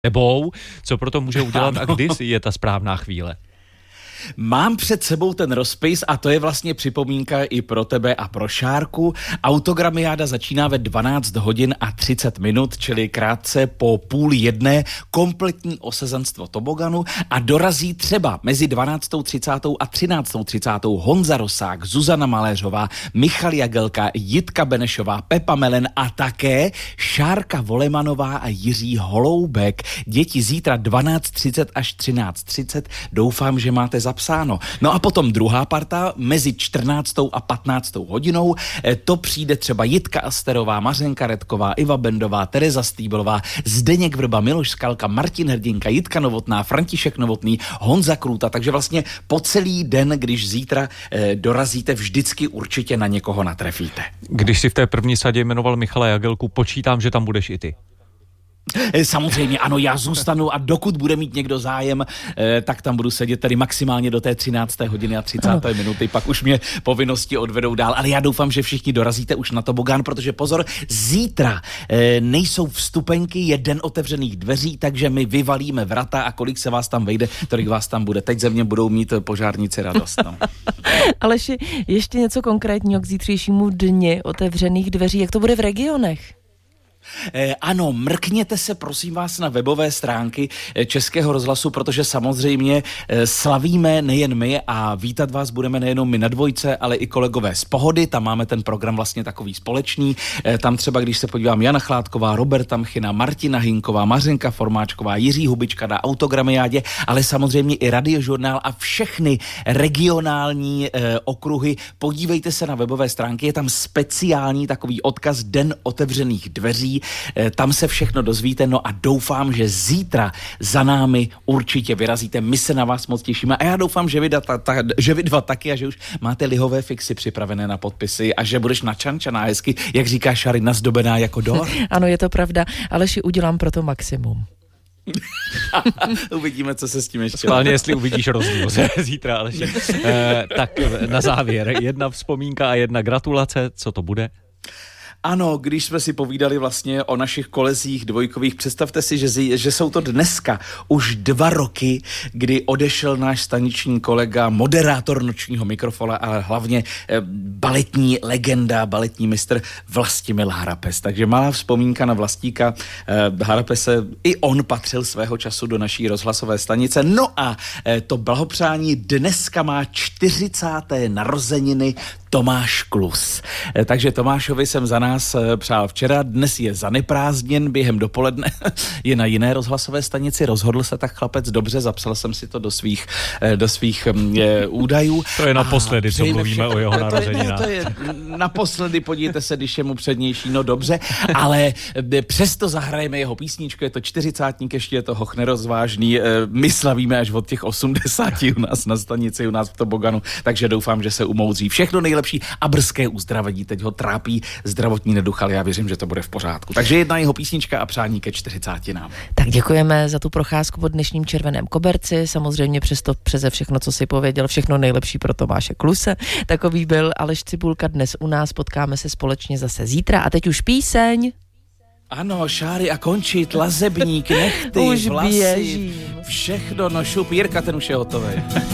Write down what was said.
tebou, co proto může udělat a kdy je ta správná chvíle? Mám před sebou ten rozpis a to je vlastně připomínka i pro tebe a pro Šárku. Autogramiáda začíná ve 12 hodin a 30 minut, čili krátce po 12:30, kompletní osazanstvo toboganu a dorazí třeba mezi 12:30 a 13:30 Honza Rosák, Zuzana Maléřová, Michal Jagelka, Jitka Benešová, Pepa Melen a také Šárka Volemanová a Jiří Holoubek. Děti zítra 12:30 až 13:30. Doufám, že máte zapsáno. No a potom druhá parta mezi 14. a 15. hodinou. To přijde třeba Jitka Asterová, Mařenka Redková, Iva Bendová, Tereza Stýblová, Zdeněk Vrba, Miloš Skalka, Martin Hrdinka, Jitka Novotná, František Novotný, Honza Krůta. Takže vlastně po celý den, když zítra dorazíte, vždycky určitě na někoho natrefíte. Když si v té první sadě jmenoval Michala Jagelku, počítám, že tam budeš i ty. Samozřejmě, ano, já zůstanu a dokud bude mít někdo zájem, tak tam budu sedět tady maximálně do té 13. hodiny a 30. minuty, pak už mě povinnosti odvedou dál, ale já doufám, že všichni dorazíte už na tobogán, protože pozor, zítra nejsou vstupenky, je den otevřených dveří, takže my vyvalíme vrata a kolik se vás tam vejde, tolik vás tam bude. Teď ze mě budou mít požárníci radost. No. Aleši, ještě něco konkrétního k zítřejšímu dni otevřených dveří, jak to bude v regionech? Ano, mrkněte se prosím vás na webové stránky Českého rozhlasu, protože samozřejmě slavíme nejen my a vítat vás budeme nejenom my na Dvojce, ale i kolegové z Pohody, tam máme ten program vlastně takový společný, tam třeba když se podívám Jana Chládková, Roberta Mchina, Martina Hinková, Mařenka Formáčková, Jiří Hubička na Autogramiádě, ale samozřejmě i Radiožurnál a všechny regionální okruhy, podívejte se na webové stránky, je tam speciální takový odkaz Den otevřených dveří. Tam se všechno dozvíte, no a doufám, že zítra za námi určitě vyrazíte. My se na vás moc těšíme a já doufám, že vy dva taky a že už máte lihové fixy připravené na podpisy a že budeš načančaná hezky, jak říká Šary, nazdobená jako dor. Ano, je to pravda, Aleši, udělám pro to maximum. Uvidíme, co se s tím ještě. Schválně, jestli uvidíš rozdíl zítra, Aleši. Tak na závěr, jedna vzpomínka a jedna gratulace, co to bude? Ano, když jsme si povídali vlastně o našich kolezích dvojkových, představte si, že jsou to dneska už 2 roky, kdy odešel náš staniční kolega, moderátor Nočního mikrofonu, ale hlavně baletní legenda, baletní mistr Vlastimil Harapes. Takže malá vzpomínka na Vlastíka Harapese, i on patřil svého času do naší rozhlasové stanice. No a to blahopřání dneska má 40. narozeniny Tomáš Klus. Takže Tomášovi jsem za nás přál včera, dnes je zaneprázdněn, během dopoledne je na jiné rozhlasové stanici, rozhodl se tak chlapec dobře, zapsal jsem si to do svých údajů. To je naposledy, co mluvíme o jeho narozeninách. To je naposledy, podívejte se, když je mu přednější, no dobře, ale přesto zahrajeme jeho písničku, je to 40, ještě je to hoch nerozvážný, my slavíme až od těch 80 u nás na stanici, u nás v toboganu, takže doufám, že se umoudří. Všechno nejlepší a brzké uzdravení. Teď ho trápí zdravotní neduch, ale já věřím, že to bude v pořádku. Takže jedna jeho písnička a přání ke 40 nám. Tak děkujeme za tu procházku po dnešním Červeném koberci. Samozřejmě přeze všechno, co si pověděl, všechno nejlepší pro Tomáše Kluse. Takový byl Aleš Cibulka dnes u nás. Potkáme se společně zase zítra. A teď už píseň. Ano, šáry a končit, lazebník, nechty, už vlasy, běžím. všechno, no šup, Jirka, ten už je hotový.